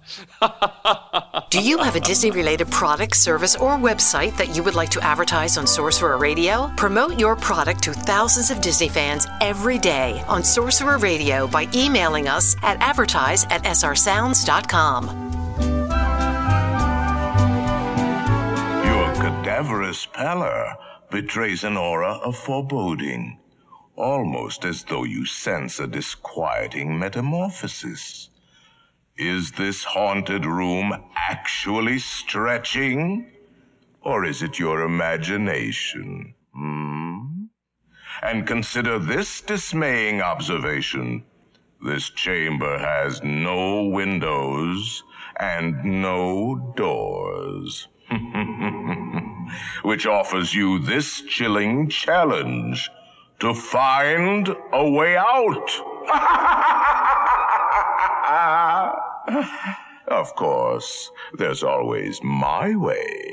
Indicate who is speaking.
Speaker 1: Do you have a Disney-related product, service, or website that you would like to advertise on Sorcerer Radio? Promote your product to thousands of Disney fans every day on Sorcerer Radio by emailing us at advertise@srsounds.com.
Speaker 2: Your cadaverous pallor betrays an aura of foreboding, almost as though you sense a disquieting metamorphosis. Is this haunted room actually stretching? Or is it your imagination? And consider this dismaying observation. This chamber has no windows and no doors. Which offers you this chilling challenge to find a way out. Of course, there's always my way.